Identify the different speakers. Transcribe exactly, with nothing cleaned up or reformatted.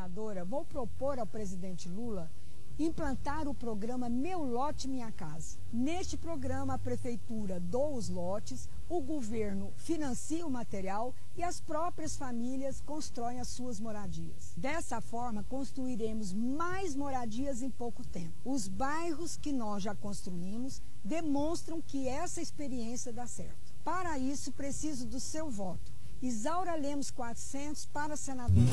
Speaker 1: senadora, vou propor ao presidente Lula implantar o programa Meu Lote Minha Casa. Neste programa, a prefeitura doa os lotes, o governo financia o material e as próprias famílias constroem as suas moradias. Dessa forma, construiremos mais moradias em pouco tempo. Os bairros que nós já construímos demonstram que essa experiência dá certo. Para isso, preciso do seu voto. Isaura Lemos quatrocentos para senador.